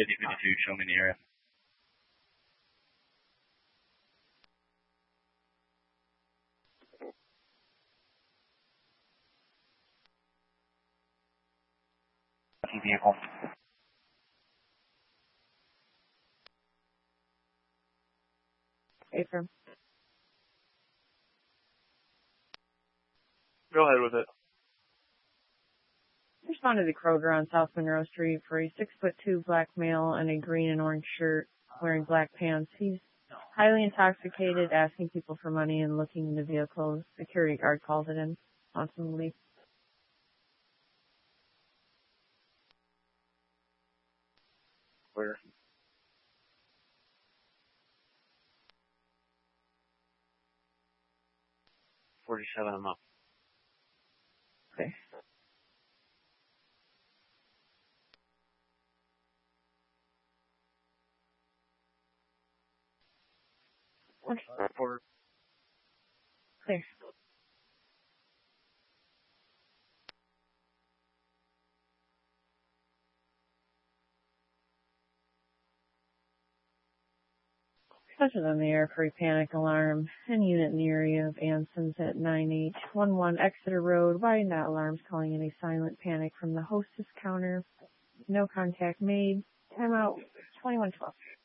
5052, show me the area. Vehicle. Affirm. Go ahead with it. Responded to Kroger on South Monroe Street for a 6'2" black male in a green and orange shirt wearing black pants. He's highly intoxicated, asking people for money and looking in the vehicle. Security guard called it in. Wants him to leave. Where? $47 a month. Okay. For Clear. Special on the air for a panic alarm and unit in the area of Anson's at 9811 Exeter Road. Why not alarms calling in a silent panic from the hostess counter? No contact made. Timeout 2112.